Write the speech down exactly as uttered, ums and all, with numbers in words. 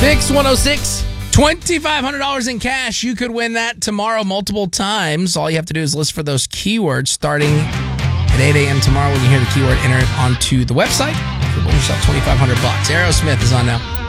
Fix one oh six, twenty-five hundred dollars in cash. You could win that tomorrow multiple times. All you have to do is list for those keywords starting at eight a.m. tomorrow. When you hear the keyword, enter it onto the website. You'll win yourself twenty-five hundred bucks. Aerosmith is on now.